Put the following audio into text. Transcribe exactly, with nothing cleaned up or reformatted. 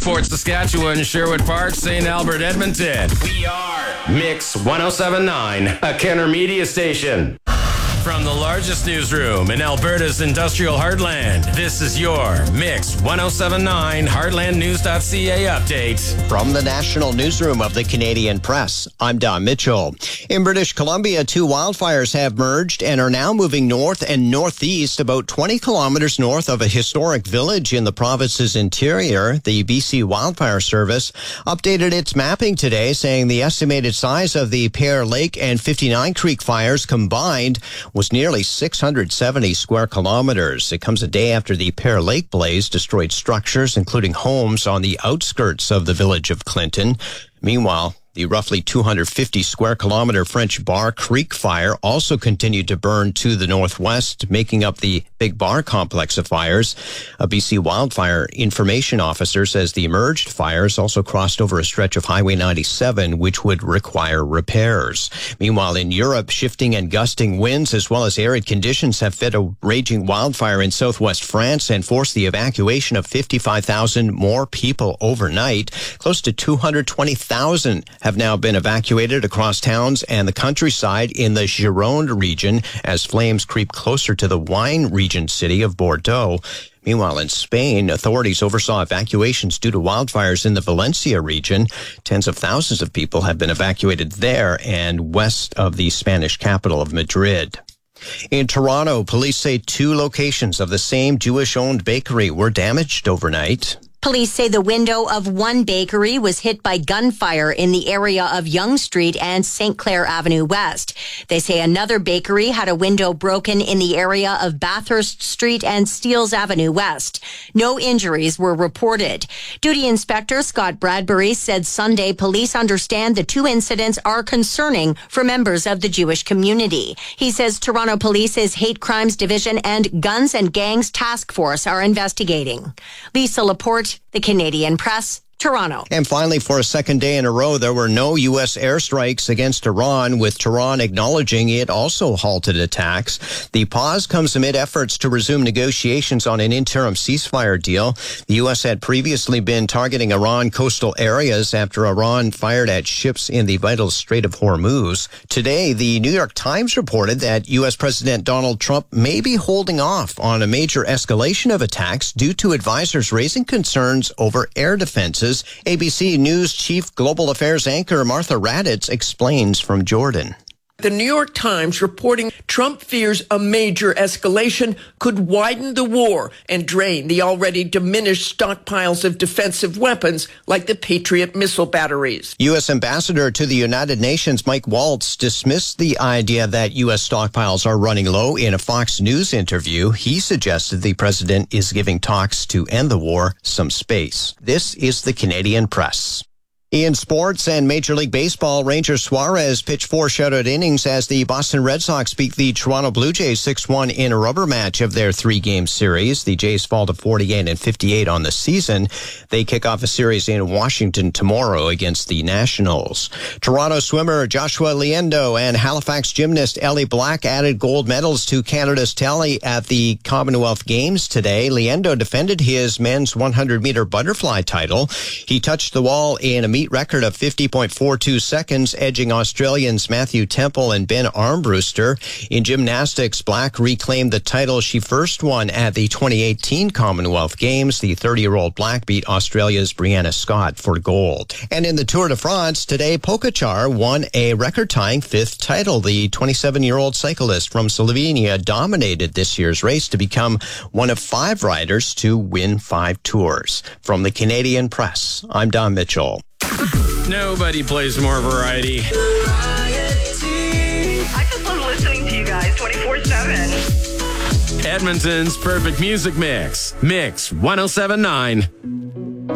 Fort Saskatchewan, Sherwood Park, Saint Albert, Edmonton. We are Mix ten seventy-nine, a Kenner Media station. From the largest newsroom in Alberta's industrial heartland, this is your Mix ten seventy-nine Heartland News dot C A update. From the national newsroom of the Canadian Press, I'm Don Mitchell. In British Columbia, two wildfires have merged and are now moving north and northeast about twenty kilometers north of a historic village in the province's interior. The B C Wildfire Service updated its mapping today, saying the estimated size of the Pear Lake and fifty-nine Creek fires combined was nearly six hundred seventy square kilometers. It comes a day after the Pear Lake blaze destroyed structures, including homes on the outskirts of the village of Clinton. Meanwhile, the roughly two hundred fifty square kilometer French Bar Creek fire also continued to burn to the northwest, making up the Big Bar complex of fires. A B C wildfire information officer says the emerged fires also crossed over a stretch of Highway ninety-seven, which would require repairs. Meanwhile, in Europe, shifting and gusting winds as well as arid conditions have fed a raging wildfire in southwest France and forced the evacuation of fifty-five thousand more people overnight. Close to two hundred twenty thousand have now been evacuated across towns and the countryside in the Gironde region as flames creep closer to the wine region city of Bordeaux. Meanwhile, in Spain, authorities oversaw evacuations due to wildfires in the Valencia region. Tens of thousands of people have been evacuated there and west of the Spanish capital of Madrid. In Toronto, police say two locations of the same Jewish-owned bakery were damaged overnight. Police say the window of one bakery was hit by gunfire in the area of Yonge Street and Saint Clair Avenue West. They say another bakery had a window broken in the area of Bathurst Street and Steeles Avenue West. No injuries were reported. Duty Inspector Scott Bradbury said Sunday police understand the two incidents are concerning for members of the Jewish community. He says Toronto Police's Hate Crimes Division and Guns and Gangs Task Force are investigating. Lisa Laporte, The Canadian Press, Toronto. And finally, for a second day in a row, there were no U S airstrikes against Iran, with Tehran acknowledging it also halted attacks. The pause comes amid efforts to resume negotiations on an interim ceasefire deal. The U S had previously been targeting Iran coastal areas after Iran fired at ships in the vital Strait of Hormuz. Today, the New York Times reported that U S President Donald Trump may be holding off on a major escalation of attacks due to advisors raising concerns over air defenses. A B C News Chief Global Affairs anchor Martha Raddatz explains from Jordan. The New York Times reporting Trump fears a major escalation could widen the war and drain the already diminished stockpiles of defensive weapons like the Patriot missile batteries. U S Ambassador to the United Nations Mike Waltz dismissed the idea that U S stockpiles are running low in a Fox News interview. He suggested the president is giving talks to end the war some space. This is the Canadian Press. In sports and Major League Baseball, Ranger Suarez pitched four shutout innings as the Boston Red Sox beat the Toronto Blue Jays six one in a rubber match of their three-game series. The Jays fall to forty-eight and fifty-eight on the season. They kick off a series in Washington tomorrow against the Nationals. Toronto swimmer Joshua Liendo and Halifax gymnast Ellie Black added gold medals to Canada's tally at the Commonwealth Games today. Liendo defended his men's one hundred meter butterfly title. He touched the wall in a meet record of fifty point four two seconds, edging Australians Matthew Temple and Ben Armbruster. In gymnastics, Black reclaimed the title she first won at the twenty eighteen Commonwealth Games. The thirty-year-old Black beat Australia's Brianna Scott for gold. And in the Tour de France, today, Pogačar won a record-tying fifth title. The twenty-seven-year-old cyclist from Slovenia dominated this year's race to become one of five riders to win five tours. From the Canadian Press, I'm Don Mitchell. Nobody plays more variety. I just love listening to you guys twenty-four seven. Edmonton's perfect music mix. Mix ten seventy-nine.